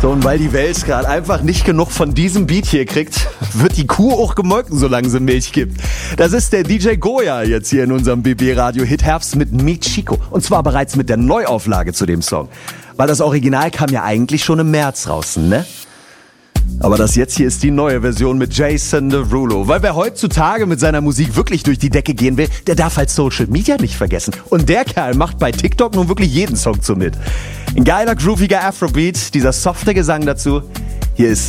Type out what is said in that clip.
So, und weil die Welt gerade einfach nicht genug von diesem Beat hier kriegt, wird die Kuh auch gemolken, solange sie Milch gibt. Das ist der DJ Goya jetzt hier in unserem BB-Radio-Hit Herbst mit Michiko. Und zwar bereits mit der Neuauflage zu dem Song. Weil das Original kam ja eigentlich schon im März raus, ne? Aber das jetzt hier ist die neue Version mit Jason Derulo. Weil wer heutzutage mit seiner Musik wirklich durch die Decke gehen will, der darf halt Social Media nicht vergessen. Und der Kerl macht bei TikTok nun wirklich jeden Song zu mit. Ein geiler, grooviger Afrobeat, dieser softe Gesang dazu. Hier ist